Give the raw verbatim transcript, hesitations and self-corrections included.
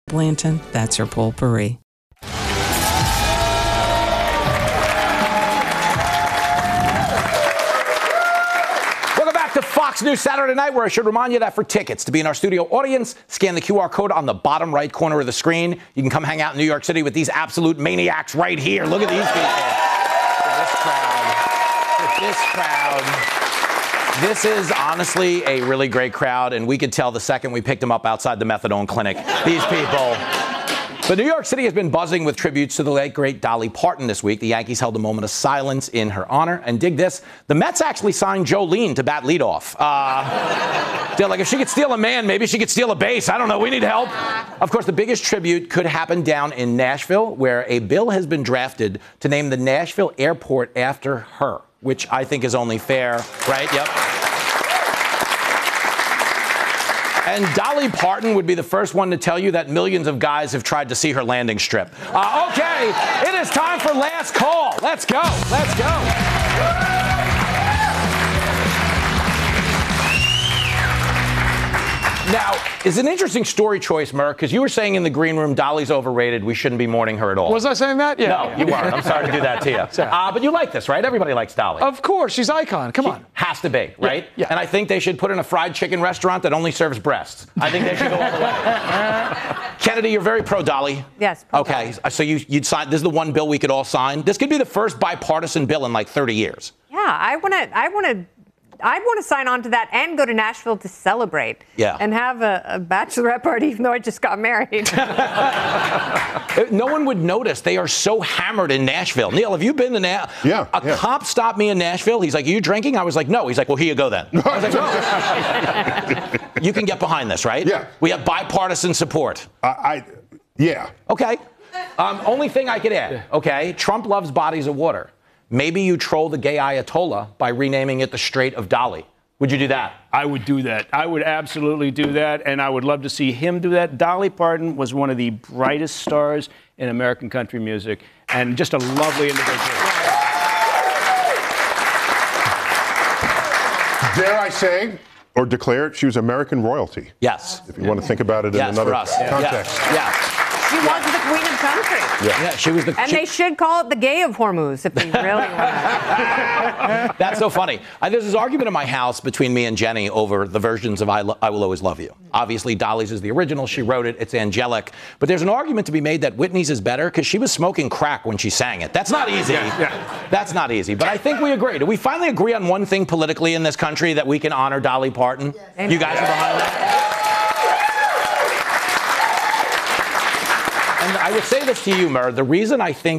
Blanton, that's her potpourri. Welcome back to Fox News Saturday Night, where I should remind you that for tickets to be in our studio audience, scan the Q R code on the bottom right corner of the screen. You can come hang out in New York City with these absolute maniacs right here. Look at these people. This crowd. This crowd. This is honestly a really great crowd, and we could tell the second we picked them up outside the methadone clinic. These people. But New York City has been buzzing with tributes to the late, great Dolly Parton this week. The Yankees held a moment of silence in her honor. And dig this, the Mets actually signed Jolene to bat leadoff. Uh, they're like, if she could steal a man, maybe she could steal a base. I don't know. We need help. Of course, the biggest tribute could happen down in Nashville, where a bill has been drafted to name the Nashville airport after her, which I think is only fair, right? Yep. And Dolly Parton would be the first one to tell you that millions of guys have tried to see her landing strip. Uh, okay, it is time for last call. Let's go. Let's go. Now, it's an interesting story choice, Merck, because you were saying in the green room, Dolly's overrated. We shouldn't be mourning her at all. Was I saying that? Yeah. No, you weren't. I'm sorry to do that to you. Uh, but you like this, right? Everybody likes Dolly. Of course. She's icon. Come she on. Has to be, right? Yeah, yeah. And I think they should put in a fried chicken restaurant that only serves breasts. I think they should go all the way. Kennedy, you're very pro-Dolly. Yes. Pro okay. Dolly. So you, you'd sign. This is the one bill we could all sign. This could be the first bipartisan bill in like thirty years. Yeah, I want to. I want to. I want to sign on to that and go to Nashville to celebrate. Yeah. And have a, a bachelorette party, even though I just got married. No one would notice. They are so hammered in Nashville. Neil, have you been to Nashville? Yeah. A yeah. cop stopped me in Nashville. He's like, "Are you drinking?" I was like, "No." He's like, "Well, here you go then." I was like, "No." You can get behind this, right? Yeah. We have bipartisan support. I, I yeah. Okay. Um, only thing I could add, okay? Trump loves bodies of water. Maybe you troll the gay Ayatollah by renaming it the Strait of Dolly. Would you do that? I would do that. I would absolutely do that, and I would love to see him do that. Dolly Parton was one of the brightest stars in American country music, and just a lovely individual. Dare I say, or declare, she was American royalty. Yes. If you want to think about it in yes, another for us. context. Yeah. yeah. She was the queen of country. Yeah, yeah she was the. And she, they should call it the gay of Hormuz if they really want to. That's so funny. Uh, there's this argument in my house between me and Jenny over the versions of I, Lo- I Will Always Love You. Obviously, Dolly's is the original. She wrote it. It's angelic. But there's an argument to be made that Whitney's is better because she was smoking crack when she sang it. That's not easy. Yeah, yeah. That's not easy. But I think we agree. Do we finally agree on one thing politically in this country, that we can honor Dolly Parton? Yes. You guys are behind that? And I would say this to you, Mer. The reason I think